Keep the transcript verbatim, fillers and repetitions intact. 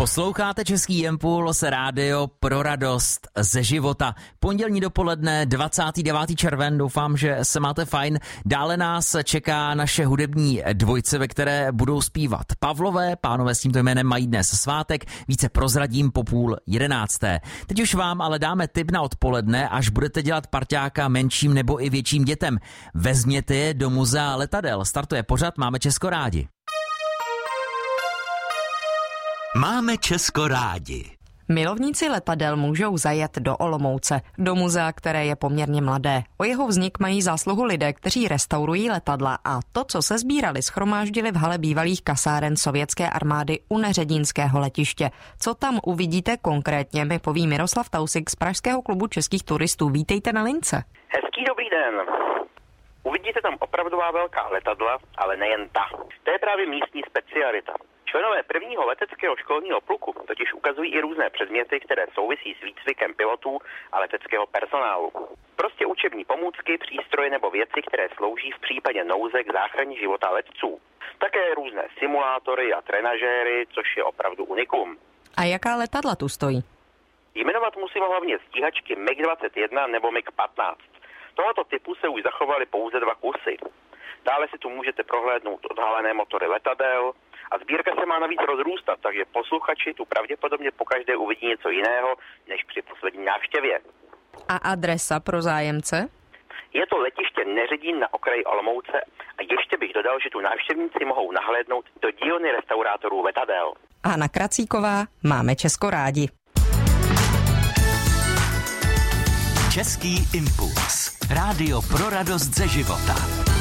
Posloucháte Český impuls, rádio pro radost ze života. Pondělní dopoledne, dvacátého devátého června, doufám, že se máte fajn. Dále nás čeká naše hudební dvojce, ve které budou zpívat Pavlové. Pánové s tímto jménem mají dnes svátek, více prozradím po půl jedenácté. Teď už vám ale dáme tip na odpoledne, až budete dělat parťáka menším nebo i větším dětem. Vezměte je do muzea letadel. Startuje pořad Máme Česko rádi. Máme Česko rádi. Milovníci letadel můžou zajet do Olomouce, do muzea, které je poměrně mladé. O jeho vznik mají zásluhu lidé, kteří restaurují letadla a to, co se sbírali, shromáždili v hale bývalých kasáren sovětské armády u Neředínského letiště. Co tam uvidíte konkrétně, mi poví Miroslav Tausik z Pražského klubu českých turistů. Vítejte na lince. Hezký dobrý den. Uvidíte tam opravdová velká letadla, ale nejen ta. To je právě místní specialita. Členové prvního leteckého školního pluku totiž ukazují i různé předměty, které souvisí s výcvikem pilotů a leteckého personálu. Prostě učební pomůcky, přístroje nebo věci, které slouží v případě nouze k záchraně života letců. Také různé simulátory a trenažéry, což je opravdu unikum. A jaká letadla tu stojí? Jmenovat musím hlavně stíhačky mig dvacet jedna nebo mig patnáct. Tohoto typu se už zachovaly pouze dva kusy. Dále si tu můžete prohlédnout odhalené motory letadel a sbírka se má navíc rozrůstat, takže posluchači tu pravděpodobně pokaždé uvidí něco jiného než při poslední návštěvě. A adresa pro zájemce? Je to letiště Neředín na okraji Olomouce a ještě bych dodal, že tu návštěvníci mohou nahlédnout do dílny restaurátorů letadel. Anna Kracíková, Máme Česko rádi. Český impuls. Rádio pro radost ze života.